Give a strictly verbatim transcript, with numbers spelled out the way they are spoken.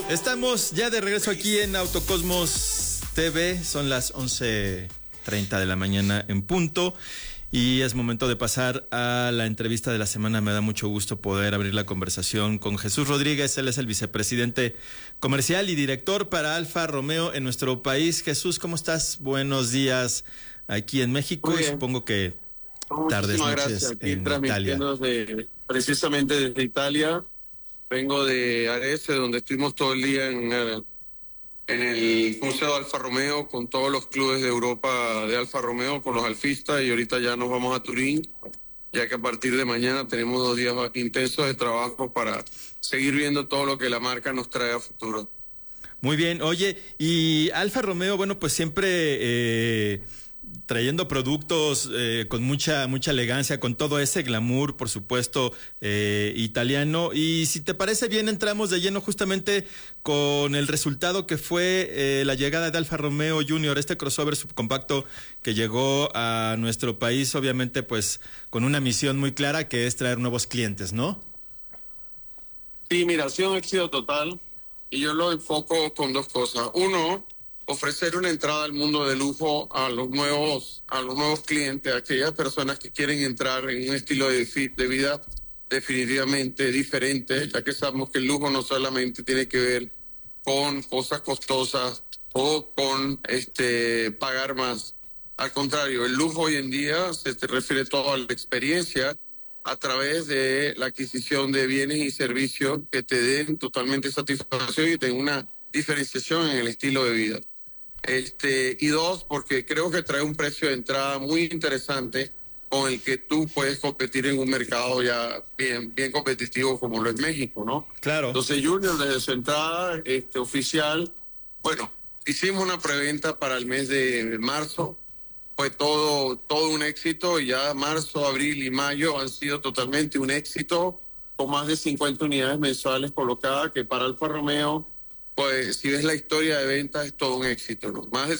Estamos ya de regreso aquí en Autocosmos T V, son las once treinta de la mañana en punto y es momento de pasar a la entrevista de la semana. Me da mucho gusto poder abrir la conversación con Jesús Rodríguez, él es el vicepresidente comercial y director para Alfa Romeo en nuestro país. Jesús, ¿cómo estás? Buenos días aquí en México y supongo que tardes, noches aquí en Italia. De, precisamente desde Italia. Vengo de Arese, donde estuvimos todo el día en el, en el Museo de Alfa Romeo con todos los clubes de Europa de Alfa Romeo, con los alfistas, y ahorita ya nos vamos a Turín, ya que a partir de mañana tenemos dos días intensos de trabajo para seguir viendo todo lo que la marca nos trae a futuro. Muy bien, oye, y Alfa Romeo, bueno, pues siempre eh, trayendo productos eh, con mucha mucha elegancia, con todo ese glamour, por supuesto, eh, italiano. Y si te parece bien, entramos de lleno justamente con el resultado que fue eh, la llegada de Alfa Romeo Junior, este crossover subcompacto que llegó a nuestro país, obviamente, pues con una misión muy clara, que es traer nuevos clientes, ¿no? Sí, mira, ha sido un éxito total, y yo lo enfoco con dos cosas. Uno, ofrecer una entrada al mundo de lujo a los nuevos a los nuevos clientes, a aquellas personas que quieren entrar en un estilo de, de vida definitivamente diferente, ya que sabemos que el lujo no solamente tiene que ver con cosas costosas o con este pagar más. Al contrario, el lujo hoy en día se te refiere todo a la experiencia a través de la adquisición de bienes y servicios que te den totalmente satisfacción y te den una diferenciación en el estilo de vida. Este, y dos, porque creo que trae un precio de entrada muy interesante con el que tú puedes competir en un mercado ya bien, bien competitivo como lo es México, ¿no? Claro. Entonces Junior, desde su entrada este, oficial, bueno, hicimos una preventa para el mes de marzo, fue todo, todo un éxito, y ya marzo, abril y mayo han sido totalmente un éxito, con más de cincuenta unidades mensuales colocadas, que para Alfa Romeo, pues si ves la historia de ventas, es todo un éxito, ¿no? Más de